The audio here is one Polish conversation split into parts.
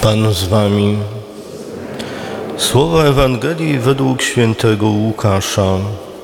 Pan z wami. Słowa Ewangelii według świętego Łukasza.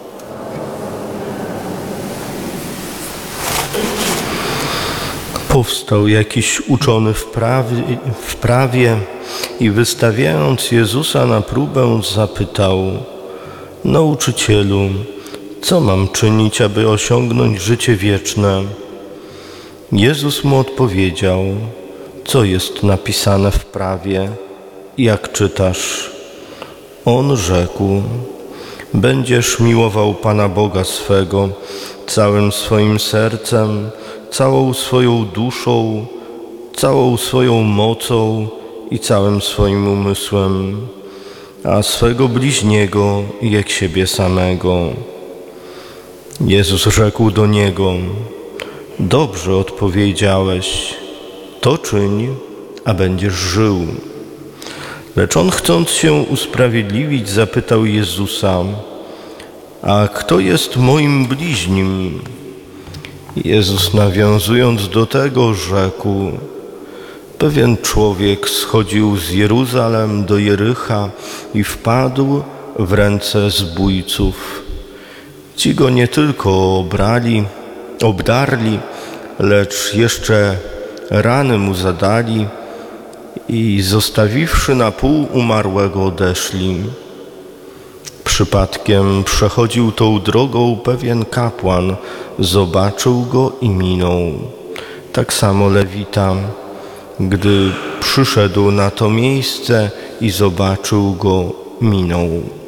Powstał jakiś uczony w prawie i wystawiając Jezusa na próbę zapytał: Nauczycielu, co mam czynić, aby osiągnąć życie wieczne? Jezus mu odpowiedział: co jest napisane w prawie, jak czytasz? On rzekł: będziesz miłował Pana Boga swego całym swoim sercem, całą swoją duszą, całą swoją mocą i całym swoim umysłem, a swego bliźniego jak siebie samego. Jezus rzekł do niego: dobrze odpowiedziałeś, to czyń, a będziesz żył. Lecz on, chcąc się usprawiedliwić, zapytał Jezusa: a kto jest moim bliźnim? Jezus, nawiązując do tego, rzekł: pewien człowiek schodził z Jeruzalem do Jericha i wpadł w ręce zbójców. Ci go nie tylko obdarli, lecz jeszcze rany mu zadali i zostawiwszy na pół umarłego, odeszli. Przypadkiem przechodził tą drogą pewien kapłan, zobaczył go i minął. Tak samo Lewita, gdy przyszedł na to miejsce i zobaczył go, minął.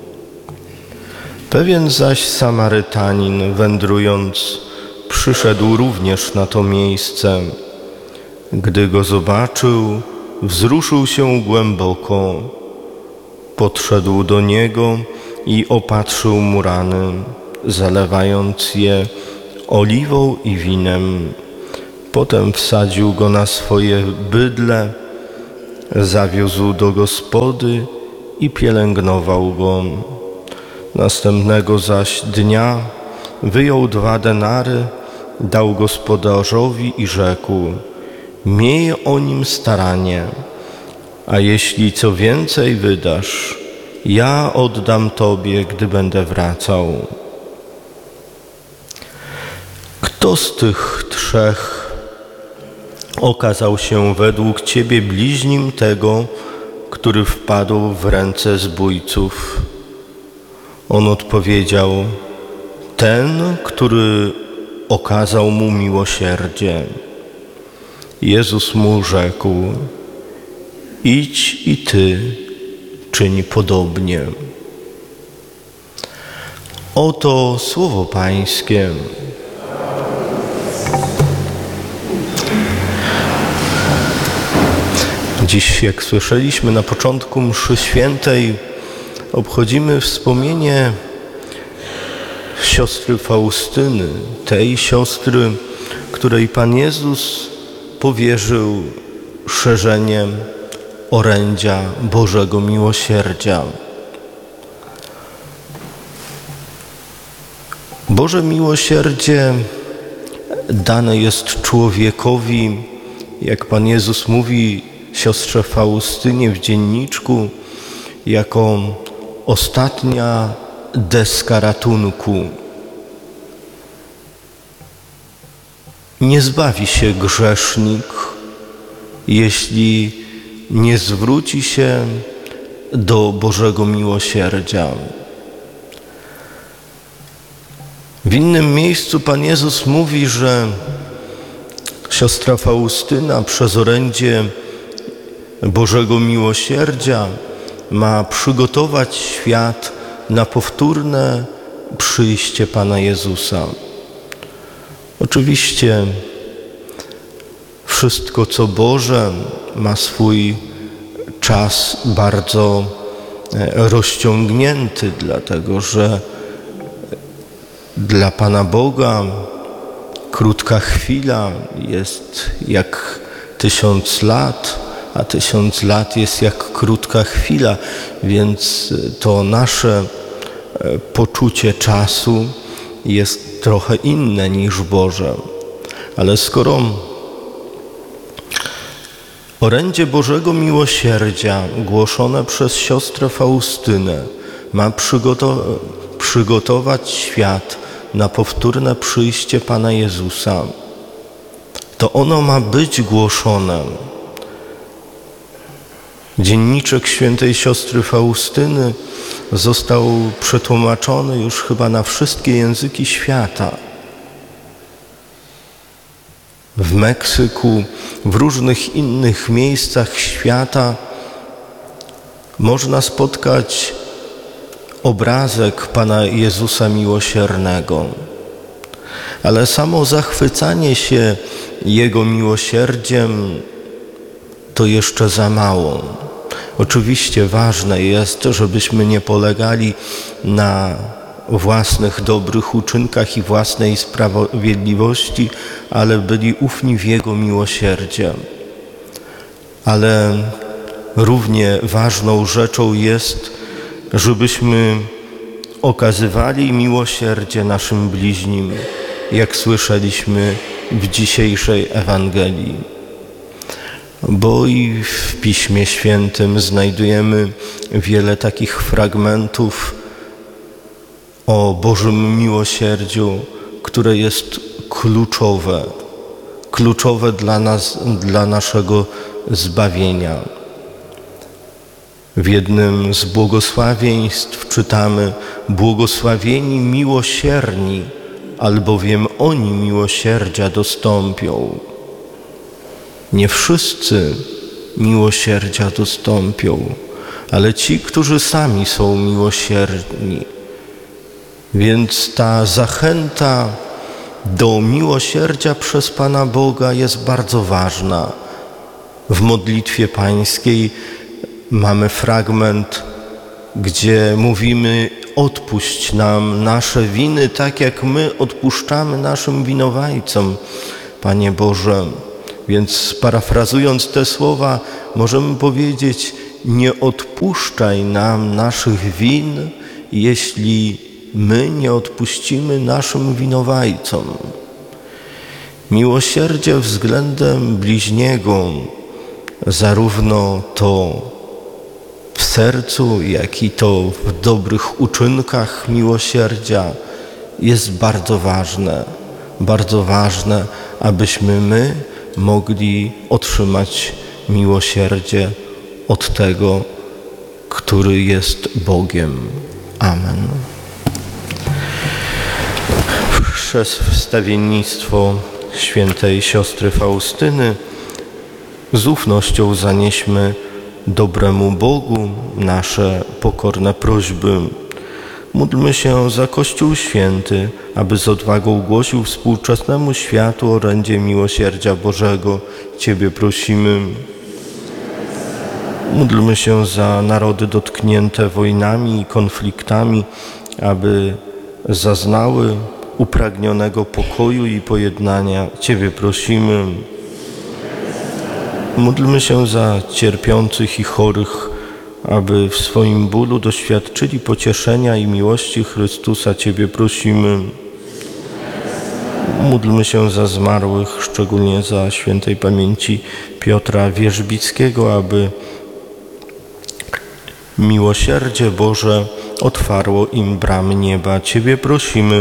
Pewien zaś Samarytanin, wędrując, przyszedł również na to miejsce. Gdy go zobaczył, wzruszył się głęboko. Podszedł do niego i opatrzył mu rany, zalewając je oliwą i winem. Potem wsadził go na swoje bydlę, zawiózł do gospody i pielęgnował go. Następnego zaś dnia wyjął 2 denary, dał gospodarzowi i rzekł: miej o nim staranie, a jeśli co więcej wydasz, ja oddam tobie, gdy będę wracał. Kto z tych 3 okazał się według ciebie bliźnim tego, który wpadł w ręce zbójców? On odpowiedział: ten, który okazał mu miłosierdzie. Jezus mu rzekł: idź i ty czyń podobnie. Oto słowo Pańskie. Dziś, jak słyszeliśmy na początku mszy świętej, obchodzimy wspomnienie siostry Faustyny, tej siostry, której Pan Jezus powierzył szerzenie orędzia Bożego Miłosierdzia. Boże Miłosierdzie dane jest człowiekowi, jak Pan Jezus mówi siostrze Faustynie w dzienniczku, jako ostatnia deska ratunku. Nie zbawi się grzesznik, jeśli nie zwróci się do Bożego Miłosierdzia. W innym miejscu Pan Jezus mówi, że siostra Faustyna przez orędzie Bożego Miłosierdzia ma przygotować świat na powtórne przyjście Pana Jezusa. Oczywiście wszystko, co Boże, ma swój czas bardzo rozciągnięty, dlatego że dla Pana Boga krótka chwila jest jak 1000 lat, a 1000 lat jest jak krótka chwila, więc to nasze poczucie czasu jest trochę inne niż Boże. Ale skoro Orędzie Bożego Miłosierdzia głoszone przez siostrę Faustynę ma przygotować świat na powtórne przyjście Pana Jezusa. To ono ma być głoszone. Dzienniczek świętej siostry Faustyny został przetłumaczony już chyba na wszystkie języki świata. W Meksyku, w różnych innych miejscach świata można spotkać obrazek Pana Jezusa Miłosiernego. Ale samo zachwycanie się Jego miłosierdziem to jeszcze za mało. Oczywiście ważne jest, żebyśmy nie polegali na własnych dobrych uczynkach i własnej sprawiedliwości, ale byli ufni w Jego miłosierdzie. Ale równie ważną rzeczą jest, żebyśmy okazywali miłosierdzie naszym bliźnim, jak słyszeliśmy w dzisiejszej Ewangelii. Bo i w Piśmie Świętym znajdujemy wiele takich fragmentów o Bożym miłosierdziu, które jest kluczowe dla nas, dla naszego zbawienia. W jednym z błogosławieństw czytamy: błogosławieni miłosierni, albowiem oni miłosierdzia dostąpią. Nie wszyscy miłosierdzia dostąpią, ale ci, którzy sami są miłosierni. Więc ta zachęta do miłosierdzia przez Pana Boga jest bardzo ważna. W modlitwie pańskiej mamy fragment, gdzie mówimy: odpuść nam nasze winy, tak jak my odpuszczamy naszym winowajcom, Panie Boże. Więc parafrazując te słowa, możemy powiedzieć: nie odpuszczaj nam naszych win, jeśli my nie odpuścimy naszym winowajcom. Miłosierdzie względem bliźniego, zarówno to w sercu, jak i to w dobrych uczynkach miłosierdzia, jest bardzo ważne, abyśmy my mogli otrzymać miłosierdzie od tego, który jest Bogiem. Amen. Przez wstawiennictwo świętej siostry Faustyny z ufnością zanieśmy dobremu Bogu nasze pokorne prośby. Módlmy się za Kościół Święty, aby z odwagą głosił współczesnemu światu orędzie miłosierdzia Bożego. Ciebie prosimy. Módlmy się za narody dotknięte wojnami i konfliktami, aby zaznały upragnionego pokoju i pojednania. Ciebie prosimy. Módlmy się za cierpiących i chorych, aby w swoim bólu doświadczyli pocieszenia i miłości Chrystusa. Ciebie prosimy. Módlmy się za zmarłych, szczególnie za świętej pamięci Piotra Wierzbickiego, aby miłosierdzie Boże otwarło im bramy nieba. Ciebie prosimy.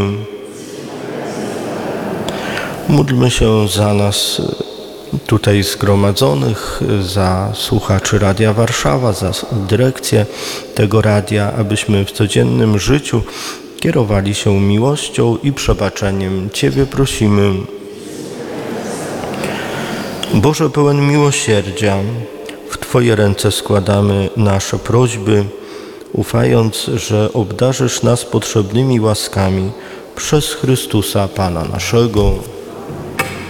Módlmy się za nas tutaj zgromadzonych, za słuchaczy Radia Warszawa, za dyrekcję tego radia, abyśmy w codziennym życiu kierowali się miłością i przebaczeniem. Ciebie prosimy. Boże pełen miłosierdzia, w Twoje ręce składamy nasze prośby, ufając, że obdarzysz nas potrzebnymi łaskami przez Chrystusa Pana naszego.